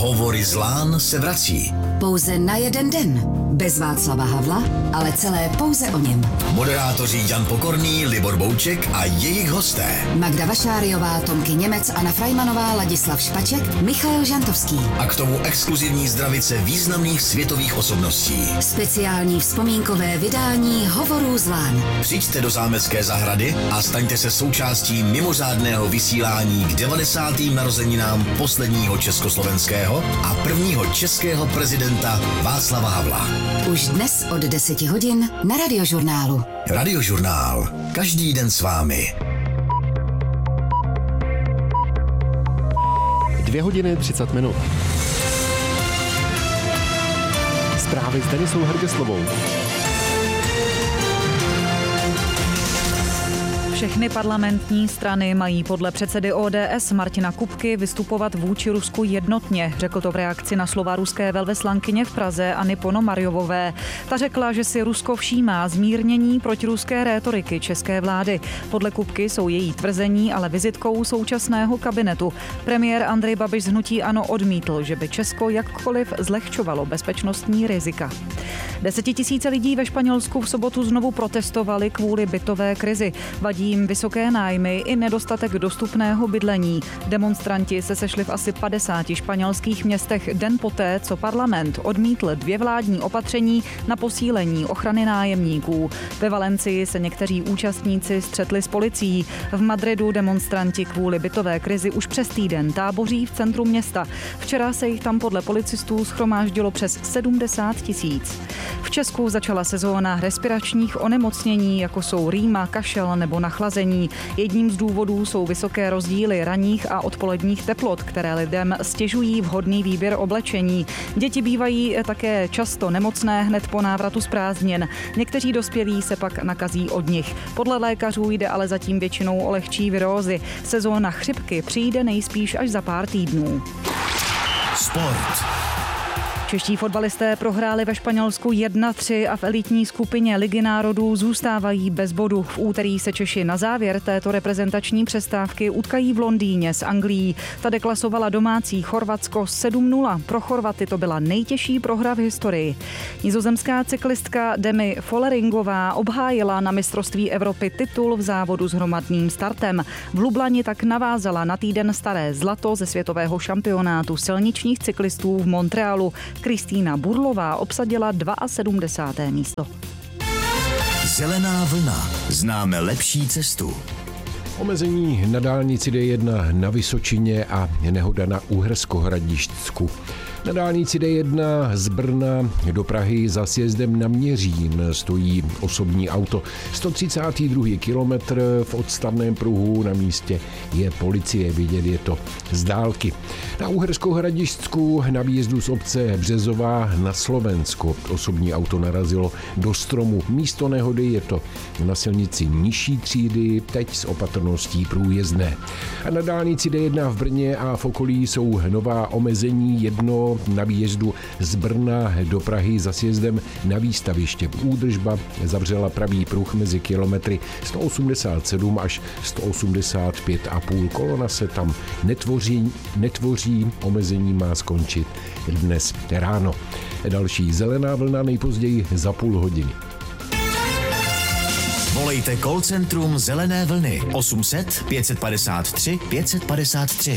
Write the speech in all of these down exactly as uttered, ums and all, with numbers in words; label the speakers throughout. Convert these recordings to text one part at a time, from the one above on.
Speaker 1: Hovory z Lán se vrací.
Speaker 2: Pouze na jeden den. Bez Václava Havla, ale celé pouze o něm.
Speaker 1: Moderátoři Jan Pokorný, Libor Bouček a jejich hosté.
Speaker 2: Magda Vašáriová, Tomky Němec, Anna Frajmanová, Ladislav Špaček, Michael Žantovský.
Speaker 1: A k tomu exkluzivní zdravice významných světových osobností.
Speaker 2: Speciální vzpomínkové vydání Hovorů z Lán.
Speaker 1: Přijďte do zámecké zahrady a staňte se součástí mimořádného vysílání k devadesátým narozeninám posledního československého a prvního českého prezidenta Václava Havla.
Speaker 2: Už dnes od deseti hodin na Radiožurnálu.
Speaker 1: Radiožurnál. Každý den s vámi.
Speaker 3: Dvě hodiny třicet minut. Zprávy s Denisou Hrgeslovou.
Speaker 4: Všechny parlamentní strany mají podle předsedy O D S Martina Kupky vystupovat vůči Rusku jednotně, řekl to v reakci na slova ruské velvyslankyně v Praze Anny Ponomarjovové. Ta řekla, že si Rusko všímá zmírnění protiruské rétoriky české vlády. Podle Kupky jsou její tvrzení ale vizitkou současného kabinetu. Premiér Andrej Babiš z hnutí ANO odmítl, že by Česko jakkoliv zlehčovalo bezpečnostní rizika. Desetitisíce lidí ve Španělsku v sobotu znovu protestovali kvůli bytové krizi. Vadí jim vysoké nájmy i nedostatek dostupného bydlení. Demonstranti se sešli v asi padesáti španělských městech den poté, co parlament odmítl dvě vládní opatření na posílení ochrany nájemníků. Ve Valencii se někteří účastníci střetli s policií. V Madridu demonstranti kvůli bytové krizi už přes týden táboří v centru města. Včera se jich tam podle policistů shromáždilo přes sedmdesát tisíc. V Česku začala sezóna respiračních onemocnění, jako jsou rýma, kašel nebo nachlazení. Jedním z důvodů jsou vysoké rozdíly ranních a odpoledních teplot, které lidem stěžují vhodný výběr oblečení. Děti bývají také často nemocné hned po návratu z prázdnin. Někteří dospělí se pak nakazí od nich. Podle lékařů jde ale zatím většinou o lehčí virózy. Sezóna chřipky přijde nejspíš až za pár týdnů.
Speaker 1: Sport.
Speaker 4: Čeští fotbalisté prohráli ve Španělsku jedna tři a v elitní skupině Ligy národů zůstávají bez bodu. V úterý se Češi na závěr této reprezentační přestávky utkají v Londýně s Anglií. Ta deklasovala domácí Chorvatsko sedm nula. Pro Chorvaty to byla nejtěžší prohra v historii. Nizozemská cyklistka Demi Volleringová obhájila na mistrovství Evropy titul v závodu s hromadným startem. V Lublani tak navázala na týden staré zlato ze světového šampionátu silničních cyklistů v Montrealu. Kristýna Burlová obsadila sedmdesátého druhé místo.
Speaker 1: Zelená vlna. Známe lepší cestu.
Speaker 5: Omezení na dálnici D jedna na Vysočině a nehoda na Uherskohradišťsku. Na dálnici D jedna z Brna do Prahy za sjezdem na Měřín stojí osobní auto. sto třicátý druhý kilometr v odstavném pruhu, na místě je policie, vidět je to z dálky. Na Uherskohradišťsku na výjezdu z obce Březová na Slovensko osobní auto narazilo do stromu. Místo nehody je to na silnici nižší třídy, teď s opatrností průjezdné. A na dálnici D jedna v Brně a v okolí jsou nová omezení, jedno na výjezdu z Brna do Prahy za sjezdem na výstaviště. Údržba zavřela pravý pruh mezi kilometry sto osmdesát sedm až sto osmdesát pět a půl. Kolona se tam netvoří, netvoří, omezení má skončit dnes ráno. Další zelená vlna nejpozději za půl hodiny.
Speaker 1: Volejte call centrum Zelené vlny osm set pět padesát tři pět padesát tři.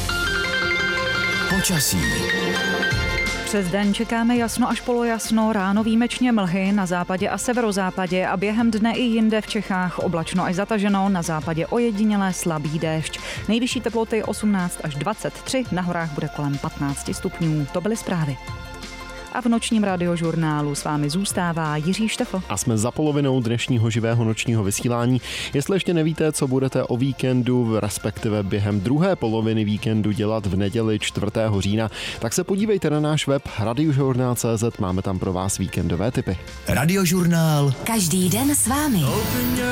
Speaker 1: Počasí.
Speaker 4: Přes den čekáme jasno až polojasno, ráno výjimečně mlhy na západě a severozápadě a během dne i jinde v Čechách oblačno až zataženo, na západě ojedinělé slabý déšť. Nejvyšší teploty osmnáct až dvacet tři, na horách bude kolem patnáct stupňů. To byly zprávy. A v nočním radiožurnálu s vámi zůstává Jiří Štefl.
Speaker 3: A jsme za polovinou dnešního živého nočního vysílání. Jestli ještě nevíte, co budete o víkendu, respektive během druhé poloviny víkendu dělat v neděli čtvrtého října, tak se podívejte na náš web radiožurnál tečka cé zet, máme tam pro vás víkendové tipy.
Speaker 1: Radiožurnál.
Speaker 2: Každý den s vámi.